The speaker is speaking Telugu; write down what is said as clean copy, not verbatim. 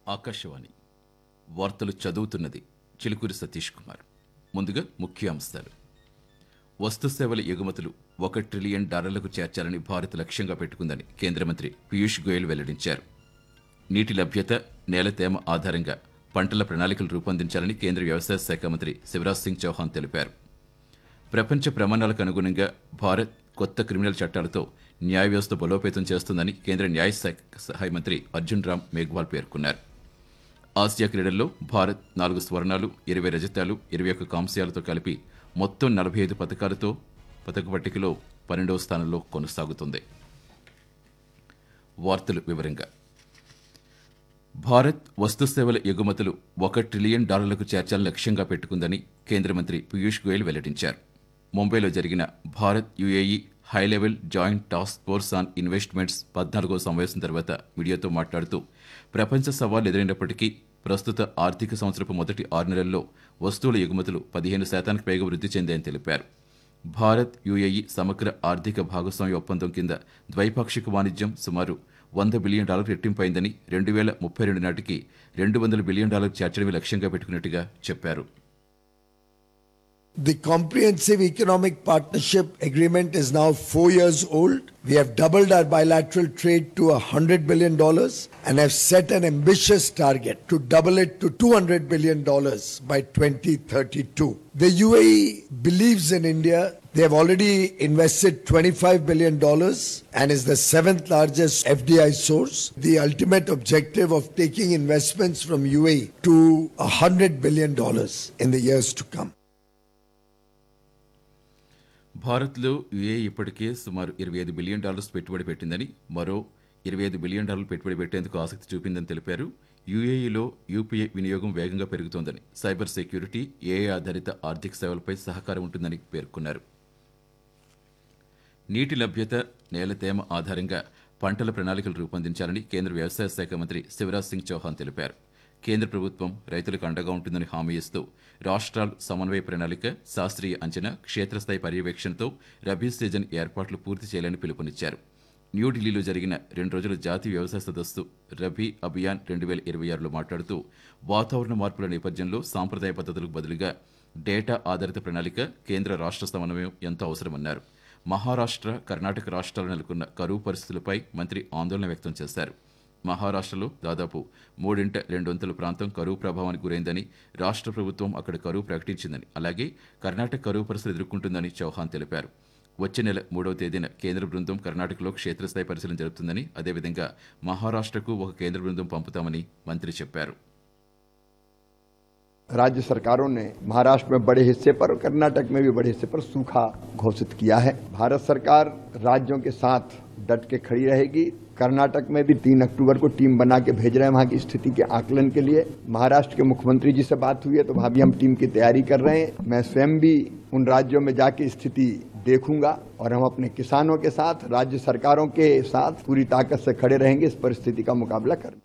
ఆకాశవాణి వార్తలు చదువుతున్నది చిలుకూరి సతీష్ కుమార్. ముందుగా ముఖ్యాంశాలు. వస్తు సేవల ఎగుమతులు $1 ట్రిలియన్ చేర్చాలని భారత్ లక్ష్యంగా పెట్టుకుందని కేంద్ర మంత్రి పీయూష్ గోయల్ వెల్లడించారు. నీటి లభ్యత, నేల తేమ ఆధారంగా పంటల ప్రణాళికలు రూపొందించాలని కేంద్ర వ్యవసాయ శాఖ మంత్రి శివరాజ్ సింగ్ చౌహాన్ తెలిపారు. ప్రపంచ ప్రమాణాలకు అనుగుణంగా భారత్ కొత్త క్రిమినల్ చట్టాలతో న్యాయ వ్యవస్థ బలోపేతం చేస్తుందని కేంద్ర న్యాయ శాఖ సహాయ మంత్రి అర్జున్ రామ్ మేఘ్వాల్ పేర్కొన్నారు. ఆసియా క్రీడల్లో భారత్ 4 స్వర్ణాలు, 20 రజతాలు, 21 కాంస్యాలతో కలిపి మొత్తం 45 పతకాలతో పతక పట్టికలో 12వ స్థానంలో కొనసాగుతుంది. వార్తలు వివరంగా. భారత్ వస్తు సేవల ఎగుమతులు $1 ట్రిలియన్ చేర్చాలని లక్ష్యంగా పెట్టుకుందని కేంద్ర మంత్రి పీయూష్ గోయల్ వెల్లడించారు. ముంబైలో జరిగిన Bharat UAE high level joint task force on investments 14వ సమావేశం తర్వాత మీడియాతో మాట్లాడుతూ ప్రపంచ సవాళ్లు ఎదురైనప్పటికీ ప్రస్తుత ఆర్థిక సంవత్సరపు మొదటి 6 నెలల్లో వస్తువుల ఎగుమతులు 15% పైగా వృద్ధి చెందాయని తెలిపారు. భారత్ యుఏఈ సమగ్ర ఆర్థిక భాగస్వామ్య ఒప్పందం కింద ద్వైపాక్షిక వాణిజ్యం సుమారు $100 బిలియన్ రెట్టింపైందని 2032 నాటికి $200 బిలియన్ చేర్చడమే లక్ష్యంగా పెట్టుకున్నట్టుగా చెప్పారు. The Comprehensive Economic Partnership Agreement is now 4 years old. We have doubled our bilateral trade to $100 billion and have set an ambitious target to double it to $200 billion by 2032. The UAE believes in India. They have already invested $25 billion and is the 7th largest FDI source. The ultimate objective of taking investments from UAE to $100 billion in the years to come. భారత్లో యుఏఈ ఇప్పటికే సుమారు $25 బిలియన్ పెట్టుబడి పెట్టిందని, మరో $25 బిలియన్ పెట్టుబడి పెట్టేందుకు ఆసక్తి చూపిందని తెలిపారు. యుఏఈలో యూపీఐ వినియోగం వేగంగా పెరుగుతోందని, సైబర్ సెక్యూరిటీ, ఏఐ ఆధారిత ఆర్థిక సేవలపై సహకారం ఉంటుందని పేర్కొన్నారు. నీటి లభ్యత, నేల తేమ ఆధారంగా పంటల ప్రణాళికలు రూపొందించాలని కేంద్ర వ్యవసాయ శాఖ మంత్రి శివరాజ్ సింగ్ చౌహాన్ తెలిపారు. కేంద్ర ప్రభుత్వం రైతులకు అండగా ఉంటుందని హామీ ఇస్తూ రాష్ట్రాల సమన్వయ ప్రణాళిక, శాస్త్రీయ అంచనా, క్షేత్రస్థాయి పర్యవేక్షణతో రబీ సీజన్ ఏర్పాట్లు పూర్తి చేయాలని పిలుపునిచ్చారు. న్యూఢిల్లీలో జరిగిన 2 రోజుల జాతీయ వ్యవసాయ సదస్సు రబీ అభియాన్ 2026లో మాట్లాడుతూ వాతావరణ మార్పుల నేపథ్యంలో సాంప్రదాయ పద్ధతులకు బదులుగా డేటా ఆధారిత ప్రణాళిక, కేంద్ర రాష్ట్ర సమన్వయం ఎంతో అవసరమన్నారు. మహారాష్ట్ర, కర్ణాటక రాష్ట్రాలు నెలకొన్న కరువు పరిస్థితులపై మంత్రి ఆందోళన వ్యక్తం చేశారు. మహారాష్ట్రలో దాదాపు 3/2 ప్రాంతం కరువు ప్రభావానికి గురైందని, రాష్ట్ర ప్రభుత్వం అక్కడ కరువు ప్రకటించిందని, అలాగే కర్ణాటక కరువు పరిస్థితులు ఎదుర్కొంటుందని చౌహాన్ తెలిపారు. వచ్చే నెల 3వ తేదీన కేంద్ర బృందం కర్ణాటకలో క్షేత్రస్థాయి పరిశీలన జరుపుతుందని, అదేవిధంగా మహారాష్ట్రకు ఒక కేంద్ర బృందం పంపుతామని మంత్రి చెప్పారు. राज्य सरकारों ने महाराष्ट्र में बड़े हिस्से पर और कर्नाटक में भी बड़े हिस्से पर सूखा घोषित किया है. भारत सरकार राज्यों के साथ डट के खड़ी रहेगी. कर्नाटक में भी 3 अक्टूबर को टीम बना के भेज रहे हैं वहां की स्थिति के आकलन के लिए. महाराष्ट्र के मुख्यमंत्री जी से बात हुई है तो वहां भी हम टीम की तैयारी कर रहे हैं. मैं स्वयं भी उन राज्यों में जाके स्थिति देखूंगा और हम अपने किसानों के साथ, राज्य सरकारों के साथ पूरी ताकत से खड़े रहेंगे, इस परिस्थिति का मुकाबला करेंगे.